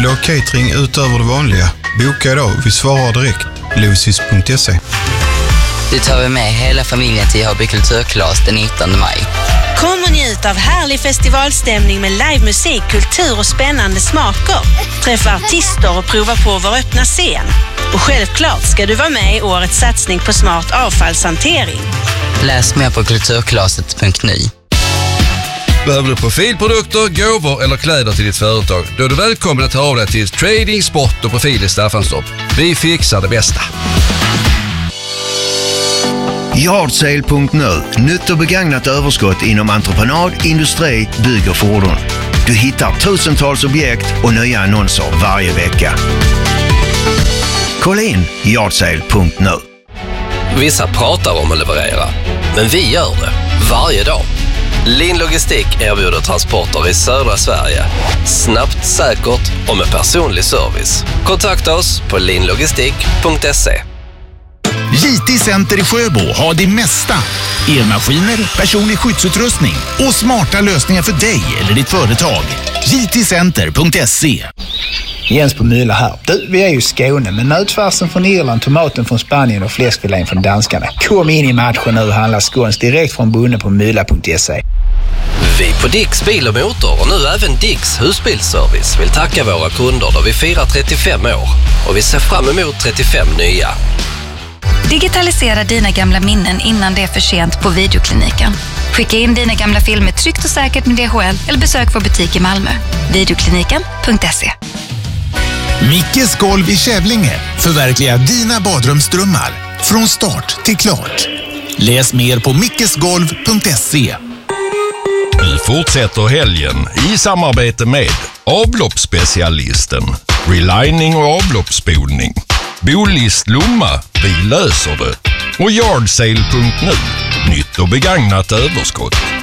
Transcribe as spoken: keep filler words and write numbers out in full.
ha catering utöver det vanliga? Boka idag, vi svarar direkt. Lucis punkt se. Du tar vi med hela familjen till Hobby Kulturkalas den nittonde maj. Kom och njut av härlig festivalstämning med livemusik, kultur och spännande smaker. Träffa artister och prova på vår öppna scen. Och självklart ska du vara med i årets satsning på smart avfallshantering. Läs mer på kulturkalaset punkt nu. Behöver du profilprodukter, gåvor eller kläder till ditt företag? Då är du välkommen att ta av dig till Trading, Sport och Profil i Staffanstorp. Vi fixar det bästa. Yardsale punkt nu. Nytt och begagnat överskott inom entreprenad, industri, bygg och fordon. Du hittar tusentals objekt och nya annonser varje vecka. Kolla in Yardsale punkt nu. Vissa pratar om att leverera, men vi gör det varje dag. Lin Logistik erbjuder transporter i södra Sverige. Snabbt, säkert och med personlig service. Kontakta oss på lin logistik punkt se. J T Center i Sjöbo har det mesta. Elmaskiner, personlig skyddsutrustning och smarta lösningar för dig eller ditt företag. J T center punkt se. Jens på Myla här. Du, vi är ju i Skåne, men nötfärsen från Irland, tomaten från Spanien och fläskfilén från danskarna. Kom in i matchen nu och handla skåns direkt från bunden på myla punkt se. Vi på Dicks Bil och Motor och nu även Dicks Husbilsservice vill tacka våra kunder då vi firar trettiofem år. Och vi ser fram emot trettiofem nya. Digitalisera dina gamla minnen innan det är för sent på Videokliniken. Skicka in dina gamla filmer tryggt och säkert med D H L eller besök vår butik i Malmö. Videokliniken punkt se. Mickes golv i Kävlinge förverkligar dina badrumsdrömmar från start till klart. Läs mer på mickesgolv punkt se. Vi fortsätter helgen i samarbete med avloppsspecialisten, relining och avloppsspolning. Bolist Lomma, vi löser det. Och Yardsale punkt nu, nytt och begagnat överskott.